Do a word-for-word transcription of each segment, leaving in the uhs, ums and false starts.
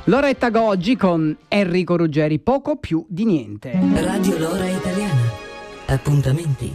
Loretta Goggi con Enrico Ruggeri, poco più di niente. Radio Lora Italiana. Appuntamenti.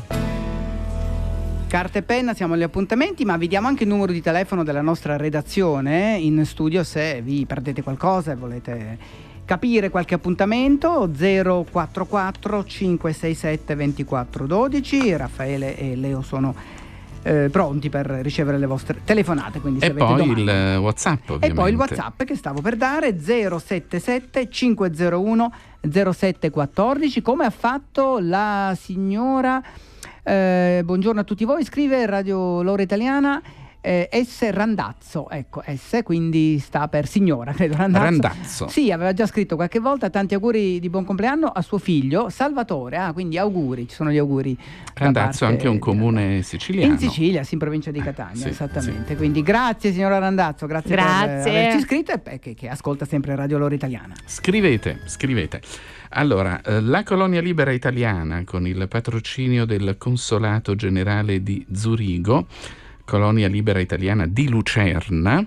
Carta e penna, siamo agli appuntamenti, ma vi diamo anche il numero di telefono della nostra redazione in studio se vi perdete qualcosa e volete capire qualche appuntamento. Zero quattro quattro cinque sei sette due quattro uno due. Raffaele e Leo sono Eh, pronti per ricevere le vostre telefonate, quindi se e avete poi domande. il WhatsApp, ovviamente. E poi il WhatsApp che stavo per dare, zero sette sette cinque zero uno zero sette uno quattro, come ha fatto la signora eh, buongiorno a tutti voi, scrive Radio Lora Italiana, eh, S Randazzo, ecco S, quindi sta per signora, credo. Randazzo. Randazzo. Sì, aveva già scritto qualche volta. Tanti auguri di buon compleanno a suo figlio Salvatore. Ah, quindi auguri, ci sono gli auguri. Randazzo è anche un comune siciliano. In Sicilia, sì, in provincia di Catania, sì, esattamente. sì. Quindi grazie signora Randazzo, grazie, Grazie. per averci scritto e che, che ascolta sempre Radio Lora Italiana. Scrivete, scrivete. Allora, eh, la Colonia Libera Italiana, con il patrocinio del Consolato Generale di Zurigo, Colonia Libera Italiana di Lucerna,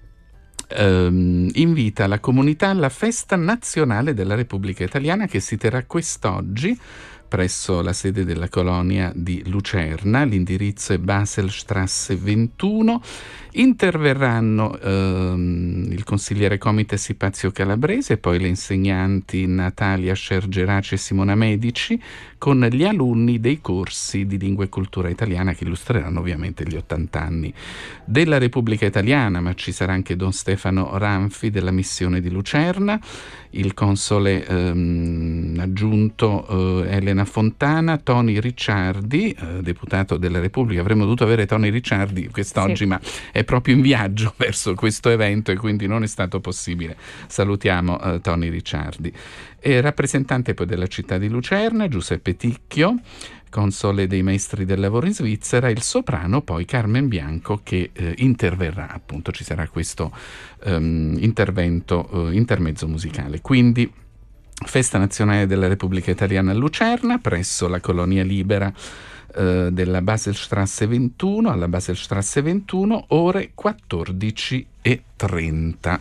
ehm, invita la comunità alla festa nazionale della Repubblica Italiana che si terrà quest'oggi presso la sede della colonia di Lucerna. L'indirizzo è Baselstrasse ventuno. Interverranno ehm, il consigliere Comites Ipazio Calabrese e poi le insegnanti Natalia Scergeraci e Simona Medici con gli alunni dei corsi di lingua e cultura italiana che illustreranno ovviamente gli ottanta anni della Repubblica Italiana, ma ci sarà anche Don Stefano Ranfi della missione di Lucerna, il console ehm, aggiunto eh, Elena Fontana, Tony Ricciardi, eh, deputato della Repubblica. Avremmo dovuto avere Tony Ricciardi quest'oggi, sì, ma è proprio in viaggio verso questo evento e quindi non è stato possibile. Salutiamo uh, Tony Ricciardi. E rappresentante poi della città di Lucerna, Giuseppe Ticchio, console dei maestri del lavoro in Svizzera, il soprano poi Carmen Bianco che eh, interverrà, appunto ci sarà questo um, intervento uh, intermezzo musicale. Quindi Festa Nazionale della Repubblica Italiana a Lucerna presso la Colonia Libera della Baselstrasse ventuno, alla Baselstrasse ventuno, ore quattordici e trenta.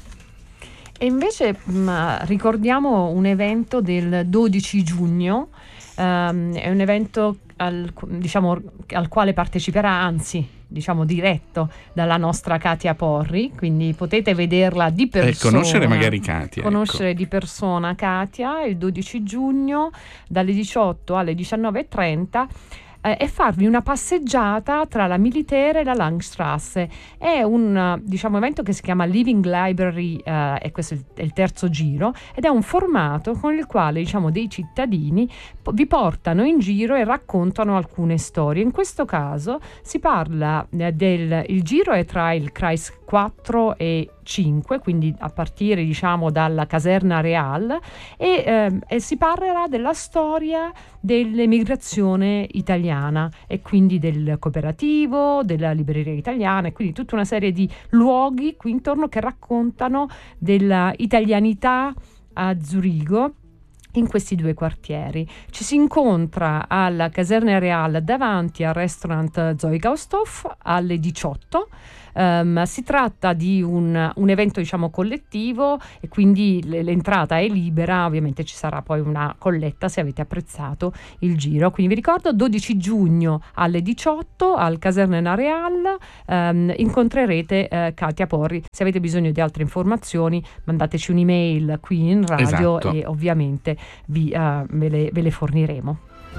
E invece mh, ricordiamo un evento del dodici giugno, um, è un evento al, diciamo, al quale parteciperà, anzi diciamo diretto dalla nostra Katia Porri, quindi potete vederla di persona, e conoscere magari Katia, conoscere ecco. di persona Katia il dodici giugno dalle diciotto alle diciannove e trenta e farvi una passeggiata tra la Militare e la Langstrasse. È un diciamo evento che si chiama Living Library eh, e questo è il, è il terzo giro, ed è un formato con il quale diciamo dei cittadini po- vi portano in giro e raccontano alcune storie. In questo caso si parla eh, del il giro è tra il Kreis quattro e cinque, quindi a partire diciamo dalla caserna Real, e, eh, e si parlerà della storia dell'emigrazione italiana e quindi del cooperativo, della libreria italiana, e quindi tutta una serie di luoghi qui intorno che raccontano della italianità a Zurigo in questi due quartieri. Ci si incontra alla Caserna Real davanti al restaurant Zoe Gaustoff alle diciotto. Um, si tratta di un, un evento diciamo collettivo e quindi l- l'entrata è libera, ovviamente ci sarà poi una colletta se avete apprezzato il giro. Quindi vi ricordo dodici giugno alle diciotto al Caserna Real um, incontrerete uh, Katia Porri. Se avete bisogno di altre informazioni mandateci un'email qui in radio, esatto, e ovviamente vi, uh, ve, le, ve le forniremo.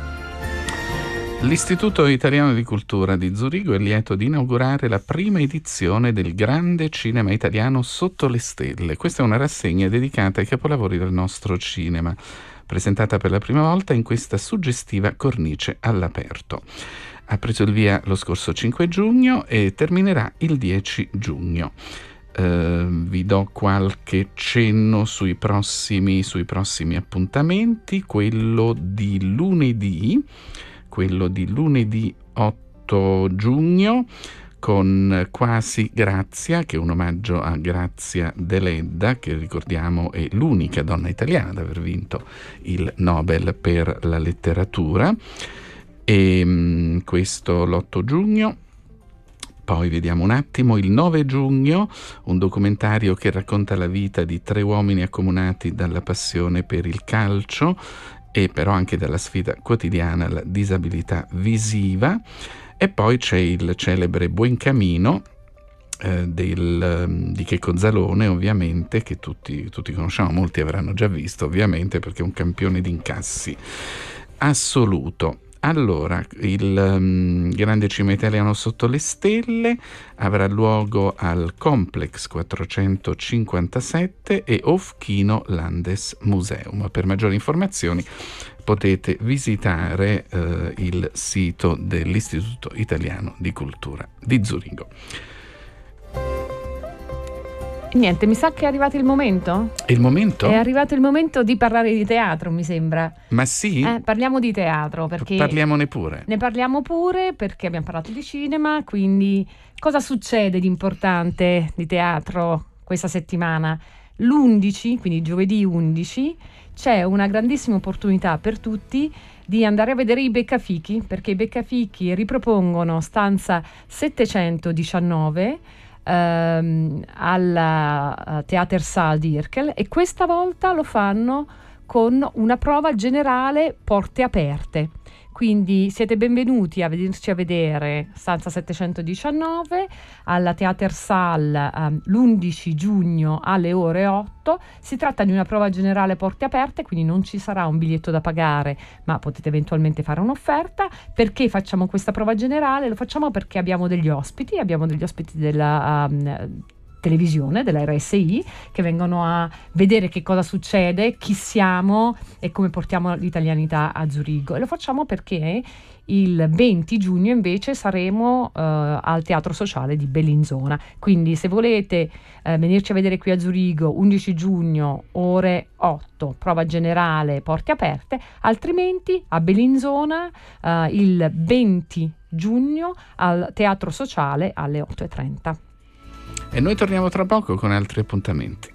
L'Istituto Italiano di Cultura di Zurigo è lieto di inaugurare la prima edizione del Grande Cinema Italiano Sotto le Stelle. Questa è una rassegna dedicata ai capolavori del nostro cinema, presentata per la prima volta in questa suggestiva cornice all'aperto. Ha preso il via lo scorso cinque giugno e terminerà il dieci giugno. Uh, vi do qualche cenno sui prossimi, sui prossimi appuntamenti. Quello di lunedì quello di lunedì otto giugno con Quasi Grazia, che è un omaggio a Grazia Deledda, che ricordiamo è l'unica donna italiana ad aver vinto il Nobel per la letteratura, e mh, questo l'otto giugno. Poi vediamo un attimo, il nove giugno, un documentario che racconta la vita di tre uomini accomunati dalla passione per il calcio e però anche dalla sfida quotidiana alla disabilità visiva. E poi c'è il celebre Buoncamino eh, del, di Checco Zalone, ovviamente, che tutti, tutti conosciamo, molti avranno già visto ovviamente perché è un campione di incassi assoluto. Allora, il um, Grande Cinema Italiano sotto le stelle avrà luogo al Complex quattrocentocinquantasette e Hofkino Landesmuseum. Per maggiori informazioni potete visitare eh, il sito dell'Istituto Italiano di Cultura di Zurigo. Niente, mi sa che è arrivato il momento? Il momento? È arrivato il momento di parlare di teatro, mi sembra. Ma sì? Eh, parliamo di teatro perché... Parliamone pure. Ne parliamo pure perché abbiamo parlato di cinema, quindi cosa succede di importante di teatro questa settimana? L'undici, quindi giovedì undici, c'è una grandissima opportunità per tutti di andare a vedere i Beccafichi, perché i Beccafichi ripropongono stanza settecentodiciannove ehm, alla Theatersaal di Irkel, e questa volta lo fanno con una prova generale porte aperte. Quindi siete benvenuti a venirci a vedere stanza settecentodiciannove alla Theatersaal um, l'undici giugno alle ore otto. Si tratta di una prova generale porte aperte, quindi non ci sarà un biglietto da pagare, ma potete eventualmente fare un'offerta. Perché facciamo questa prova generale? Lo facciamo perché abbiamo degli ospiti, abbiamo degli ospiti della um, televisione, della R S I, che vengono a vedere che cosa succede, chi siamo e come portiamo l'italianità a Zurigo. E lo facciamo perché il venti giugno invece saremo uh, al Teatro Sociale di Bellinzona. Quindi se volete uh, venirci a vedere qui a Zurigo, undici giugno, ore otto, prova generale, porte aperte, altrimenti a Bellinzona uh, il venti giugno al Teatro Sociale alle otto e trenta. E noi torniamo tra poco con altri appuntamenti.